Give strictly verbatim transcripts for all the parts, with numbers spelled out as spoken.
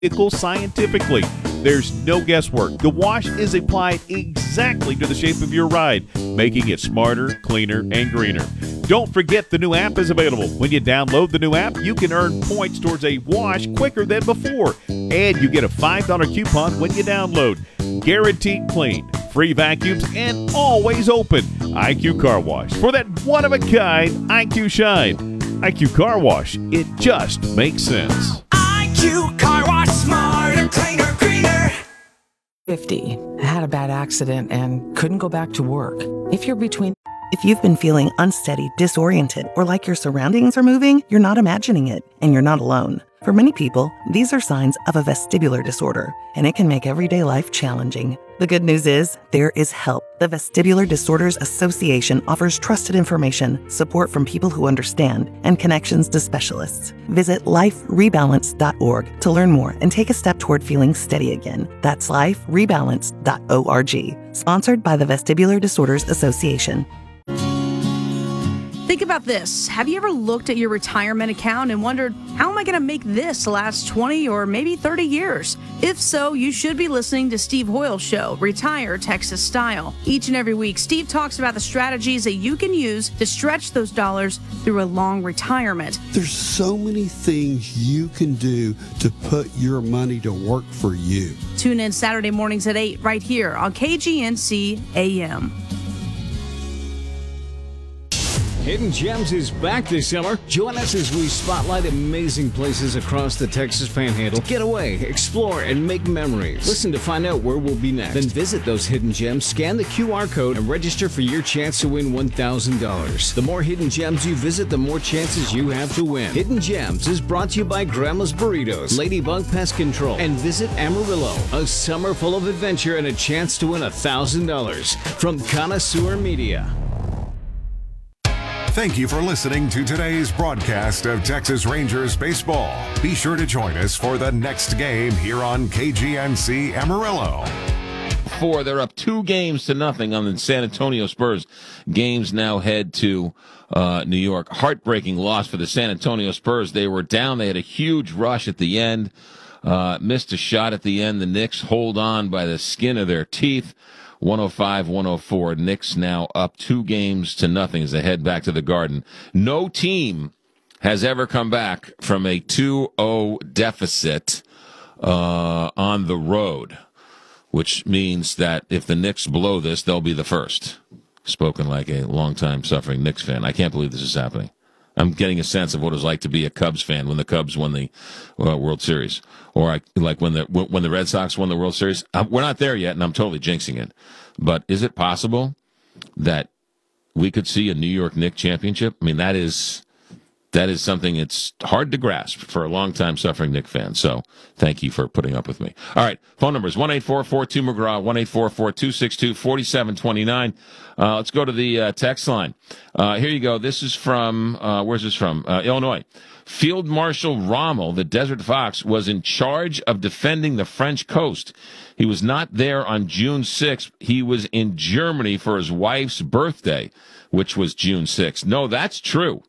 vehicle scientifically. There's no guesswork. The wash is applied exactly to the shape of your ride, making it smarter, cleaner, and greener. Don't forget the new app is available. When you download the new app, you can earn points towards a wash quicker than before. And you get a five dollar coupon when you download. Guaranteed clean, free vacuums, and always open. I Q Car Wash. For that one-of-a-kind I Q shine. I Q Car Wash. It just makes sense. I Q Car Wash, smarter, cleaner, greener. fifty, had a bad accident and couldn't go back to work. If you're between... If you've been feeling unsteady, disoriented, or like your surroundings are moving, you're not imagining it, and you're not alone. For many people, these are signs of a vestibular disorder, and it can make everyday life challenging. The good news is, there is help. The Vestibular Disorders Association offers trusted information, support from people who understand, and connections to specialists. Visit life rebalance dot org to learn more and take a step toward feeling steady again. That's life rebalance dot org. Sponsored by the Vestibular Disorders Association. Think about this. Have you ever looked at your retirement account and wondered, how am I going to make this last twenty or maybe thirty years? If so, you should be listening to Steve Hoyle's show, Retire Texas Style. Each and every week, Steve talks about the strategies that you can use to stretch those dollars through a long retirement. There's so many things you can do to put your money to work for you. Tune in Saturday mornings at eight right here on K G N C A M. Hidden Gems is back this summer. Join us as we spotlight amazing places across the Texas Panhandle. Get away, explore, and make memories. Listen to find out where we'll be next. Then visit those hidden gems, scan the Q R code, and register for your chance to win one thousand dollars. The more hidden gems you visit, the more chances you have to win. Hidden Gems is brought to you by Grandma's Burritos, Ladybug Pest Control, and Visit Amarillo. A summer full of adventure and a chance to win one thousand dollars from Connoisseur Media. Thank you for listening to today's broadcast of Texas Rangers baseball. Be sure to join us for the next game here on K G N C Amarillo. Four, they're up two games to nothing on the San Antonio Spurs. Games now head to uh, New York. Heartbreaking loss for the San Antonio Spurs. They were down. They had a huge rush at the end. Uh, missed a shot at the end. The Knicks hold on by the skin of their teeth. one oh five one oh four. Knicks now up two games to nothing as they head back to the Garden. No team has ever come back from a two oh deficit uh, on the road, which means that if the Knicks blow this, they'll be the first. Spoken like a long-time suffering Knicks fan. I can't believe this is happening. I'm getting a sense of what it was like to be a Cubs fan when the Cubs won the uh, World Series, or I, like when the when the Red Sox won the World Series. Uh, we're not there yet, and I'm totally jinxing it. But is it possible that we could see a New York Knicks championship? I mean, that is that is something it's hard to grasp for a long-time suffering Knicks fan. So thank you for putting up with me. All right, phone numbers, one eight four four two McGraw, one eight four four two six two four seven two nine. Uh, let's go to the uh, text line. Uh, here you go. This is from, uh, where's this from? Uh, Illinois. Field Marshal Rommel, the Desert Fox, was in charge of defending the French coast. He was not there on June sixth. He was in Germany for his wife's birthday, which was June sixth. No, that's true.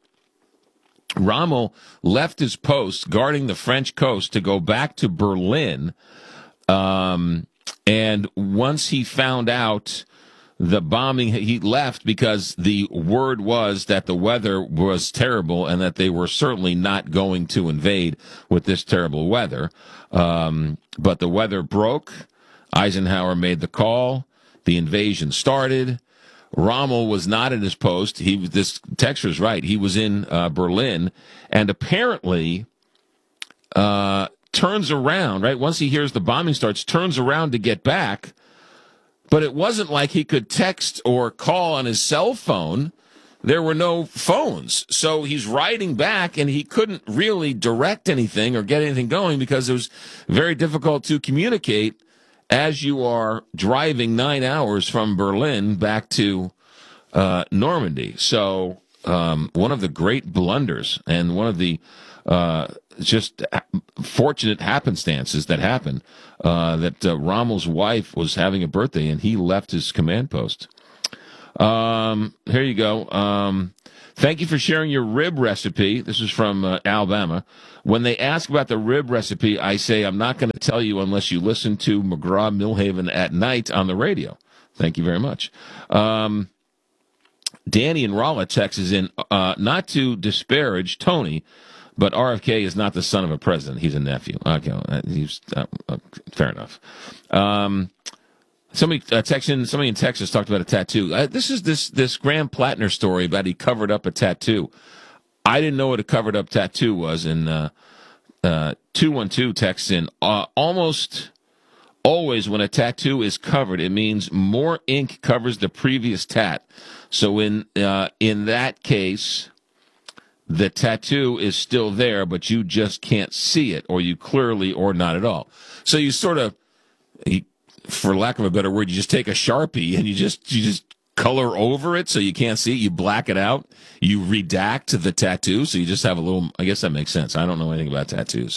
Rommel left his post guarding the French coast to go back to Berlin. Um, and once he found out the bombing, he left because the word was that the weather was terrible and that they were certainly not going to invade with this terrible weather. Um, but the weather broke. Eisenhower made the call. The invasion started. Rommel was not at his post. He was, this texture's right. He was in uh, Berlin, and apparently uh, turns around, right? Once he hears the bombing starts, turns around to get back. But it wasn't like he could text or call on his cell phone. There were no phones. So he's riding back, and he couldn't really direct anything or get anything going because it was very difficult to communicate as you are driving nine hours from Berlin back to uh, Normandy. So um, one of the great blunders and one of the uh, just fortunate happenstances that happened, uh, that uh, Rommel's wife was having a birthday and he left his command post. Um, here you go. Um, Thank you for sharing your rib recipe. This is from uh, Alabama. When they ask about the rib recipe, I say I'm not going to tell you unless you listen to McGraw-Milhaven at night on the radio. Thank you very much. Um, Danny in Rolla, Texas, in uh, not to disparage Tony, but R F K is not the son of a president. He's a nephew. Okay, uh, he's uh, uh, fair enough. Um, somebody uh, texting, somebody in Texas talked about a tattoo. Uh, this is this this Graham Plattner story about he covered up a tattoo. I didn't know what a covered up tattoo was, and uh, uh, two one two texts in uh, almost. Always, when a tattoo is covered, it means more ink covers the previous tat. So in uh, in that case, the tattoo is still there, but you just can't see it, or you clearly, or not at all. So you sort of, you, for lack of a better word, you just take a Sharpie and you just you just color over it so you can't see it. You black it out. You redact the tattoo, so you just have a little. I guess that makes sense. I don't know anything about tattoos,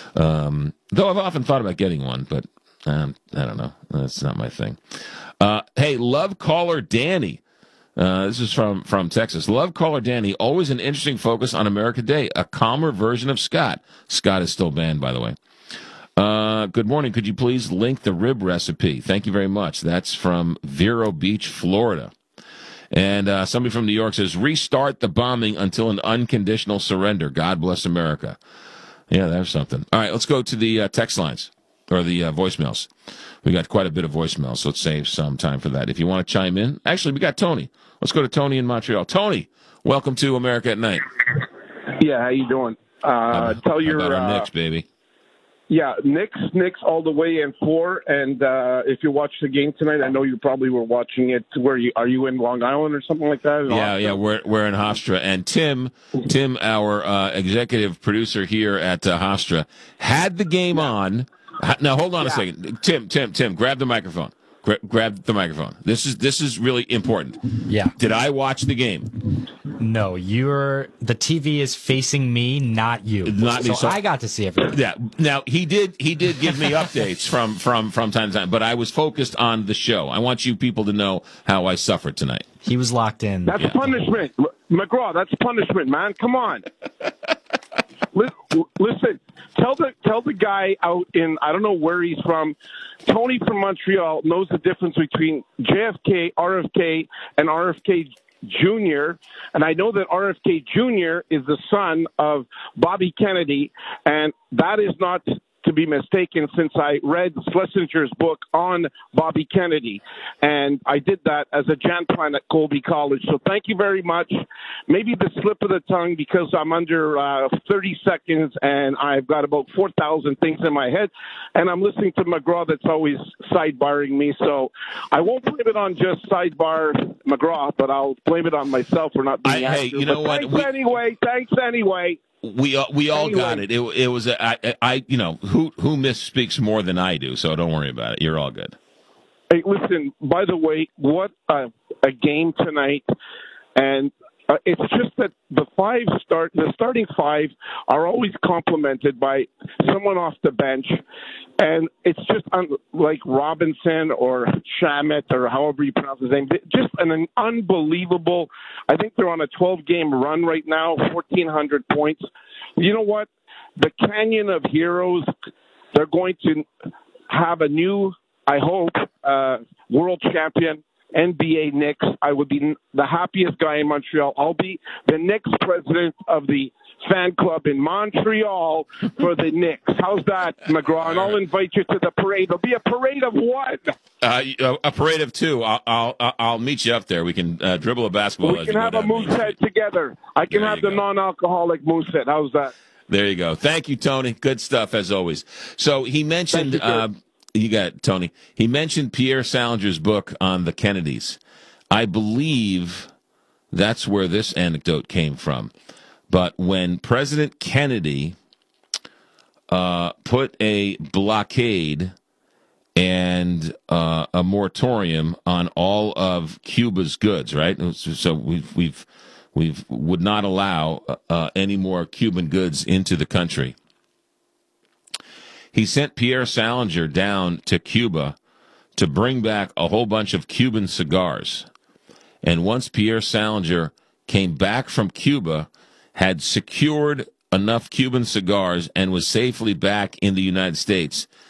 um, though I've often thought about getting one, but. Um, I don't know. That's not my thing. Uh, hey, love caller Danny. Uh, this is from, from Texas. Love caller Danny. Always an interesting focus on America Day. A calmer version of Scott. Scott is still banned, by the way. Uh, good morning. Could you please link the rib recipe? Thank you very much. That's from Vero Beach, Florida. And uh, somebody from New York says, restart the bombing until an unconditional surrender. God bless America. Yeah, there's something. All right, let's go to the uh, text lines. Or the uh, voicemails. We got quite a bit of voicemails, so let's save some time for that. If you want to chime in, actually, we got Tony. Let's go to Tony in Montreal. Tony, welcome to America at Night. Yeah, how you doing? Uh, uh, tell your about our uh, Knicks, baby. Yeah, Knicks, Knicks all the way in four. And uh, if you watch the game tonight, I know you probably were watching it. Where you are you in Long Island or something like that? Yeah, yeah, we're we're in Hofstra, and Tim, Tim, our uh, executive producer here at uh, Hofstra, had the game on. Now, hold on yeah. a second. Tim, Tim, Tim, grab the microphone. Gra- grab the microphone. This is this is really important. Yeah. Did I watch the game? No, you're the T V is facing me, not you. Not so me. So I got to see everything. Yeah. Now he did he did give me updates from from from time to time, but I was focused on the show. I want you people to know how I suffered tonight. He was locked in. That's yeah. punishment, McGraw. That's punishment, man. Come on. Listen, tell the tell the guy out in I don't know where he's from. Tony from Montreal knows the difference between J F K, R F K, and R F K Junior And I know that R F K Junior is the son of Bobby Kennedy, and that is not to be mistaken, since I read Schlesinger's book on Bobby Kennedy. And I did that as a Jan Plan at Colby College. So thank you very much. Maybe the slip of the tongue because I'm under uh, thirty seconds and I've got about four thousand things in my head. And I'm listening to McGraw that's always sidebarring me. So I won't blame it on just sidebar McGraw, but I'll blame it on myself for not being I, Hey, you know but what? Thanks We, anyway. Thanks anyway. We uh, we all anyway. got it. It it was a, I, I you know who who misspeaks more than I do, so don't worry about it. You're all good. Hey, listen. By the way, what a, a game tonight, and uh, it's just that the five start the starting five are always complemented by someone off the bench, and it's just un, like Robinson or Shamet or however you pronounce his name. Just an, an unbelievable. I think they're on a twelve-game run right now, fourteen hundred points. You know what? The Canyon of Heroes, they're going to have a new, I hope, uh, world champion, N B A Knicks. I would be the happiest guy in Montreal. I'll be the Knicks president of the fan club in Montreal for the Knicks. How's that, McGraw? And I'll invite you to the parade. There'll be a parade of what? Uh, a parade of two. I'll I'll, I'll meet you up there. We can uh, dribble a basketball. We can have a moose head together. I can there have the go. non-alcoholic moose head. How's that? There you go. Thank you, Tony. Good stuff as always. So he mentioned. You, uh, you got it, Tony. He mentioned Pierre Salinger's book on the Kennedys. I believe that's where this anecdote came from. But when President Kennedy uh, put a blockade and uh, a moratorium on all of Cuba's goods, right? So we've we've we've would not allow uh, any more Cuban goods into the country. He sent Pierre Salinger down to Cuba to bring back a whole bunch of Cuban cigars. And once Pierre Salinger came back from Cuba, had secured enough Cuban cigars, and was safely back in the United States.